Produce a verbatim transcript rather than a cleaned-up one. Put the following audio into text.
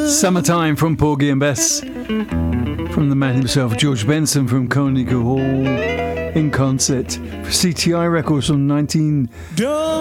Summertime from Porgy and Bess. From the man himself, George Benson from Carnegie Hall in concert for C T I Records from nineteen